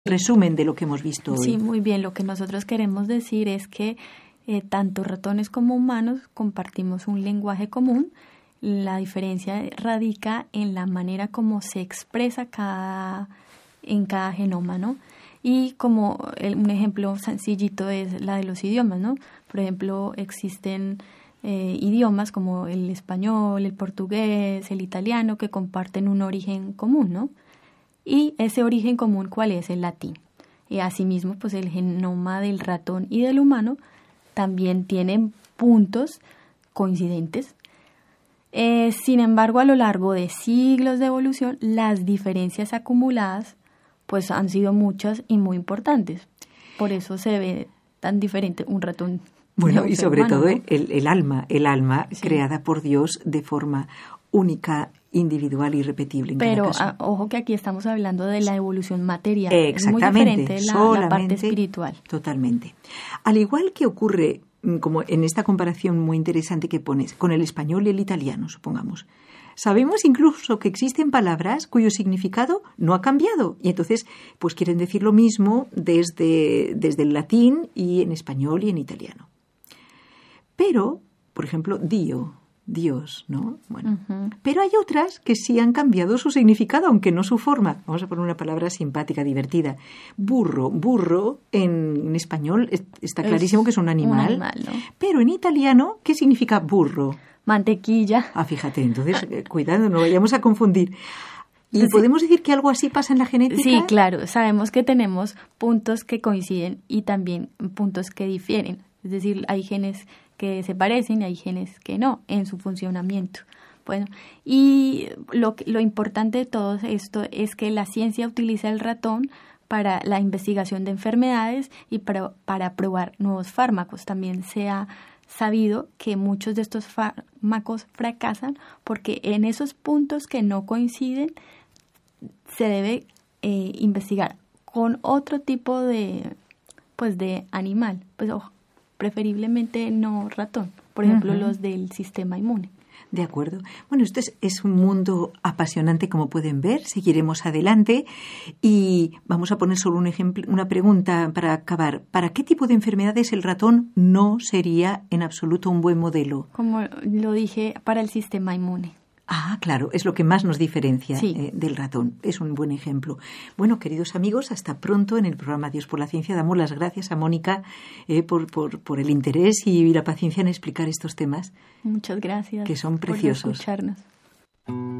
resumen de lo que hemos visto hoy. Sí, muy bien. Lo que nosotros queremos decir es que tanto ratones como humanos compartimos un lenguaje común. La diferencia radica en la manera como se expresa en cada genoma, ¿no? Y como un ejemplo sencillito es la de los idiomas, ¿no? Por ejemplo, existen idiomas como el español, el portugués, el italiano, que comparten un origen común, ¿no? Y ese origen común, ¿cuál es? El latín. Y asimismo, pues el genoma del ratón y del humano también tienen puntos coincidentes. Sin embargo, a lo largo de siglos de evolución, las diferencias acumuladas pues han sido muchas y muy importantes. Por eso se ve tan diferente un ratón. Bueno, y sobre humano, todo, ¿no? el alma sí, creada por Dios de forma única, individual y irrepetible. Pero ojo que aquí estamos hablando de la evolución material. Exactamente. Es muy diferente de la parte espiritual. Totalmente. Al igual que ocurre, como en esta comparación muy interesante que pones, con el español y el italiano, supongamos. Sabemos incluso que existen palabras cuyo significado no ha cambiado y entonces pues quieren decir lo mismo desde el latín y en español y en italiano. Pero, por ejemplo, Dios, ¿no? Bueno, pero hay otras que sí han cambiado su significado, aunque no su forma. Vamos a poner una palabra simpática, divertida. Burro en español está clarísimo que es un animal, ¿no? Pero en italiano, ¿qué significa burro? Mantequilla. Ah, fíjate, entonces, cuidado, no vayamos a confundir. ¿Y podemos decir que algo así pasa en la genética? Sí, claro. Sabemos que tenemos puntos que coinciden y también puntos que difieren. Es decir, hay genes que se parecen y hay genes que no en su funcionamiento. Bueno, y lo importante de todo esto es que la ciencia utiliza el ratón para la investigación de enfermedades y para probar nuevos fármacos. También se ha sabido que muchos de estos fármacos fracasan porque en esos puntos que no coinciden se debe investigar con otro tipo de animal, pues preferiblemente no ratón, por ejemplo los del sistema inmune. De acuerdo. Bueno, esto es un mundo apasionante, como pueden ver. Seguiremos adelante y vamos a poner solo un ejemplo, una pregunta para acabar. ¿Para qué tipo de enfermedades el ratón no sería en absoluto un buen modelo? Como lo dije, para el sistema inmune. Ah, claro, es lo que más nos diferencia sí. Del ratón. Es un buen ejemplo. Bueno, queridos amigos, hasta pronto en el programa Dios por la Ciencia. Damos las gracias a Mónica por el interés y la paciencia en explicar estos temas. Muchas gracias. Que son preciosos. Por escucharnos.